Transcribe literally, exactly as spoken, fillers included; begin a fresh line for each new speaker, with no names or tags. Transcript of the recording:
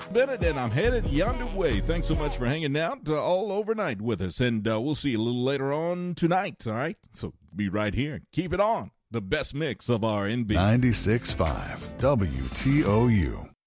Bennett, and I'm headed yonder way. Thanks so much for hanging out uh, all overnight with us, and uh, we'll see you a little later on tonight, all right? So be right here. Keep it on. The best mix of R and B.
ninety-six point five W T O U.